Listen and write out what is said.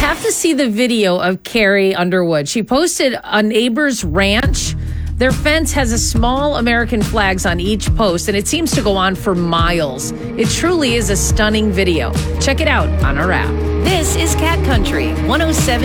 have to see the video of Carrie Underwood. She posted a neighbor's ranch. Their fence has a small American flags on each post, and it seems to go on for miles. It truly is a stunning video. Check it out on our app. This is Cat Country 107.